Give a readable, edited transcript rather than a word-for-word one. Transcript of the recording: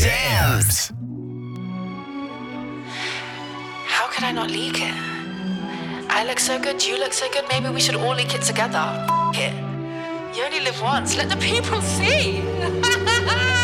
Jams. How could I not leak it? I look so good, you look so good, maybe we should all leak it together. F it. You only live once, let the people see.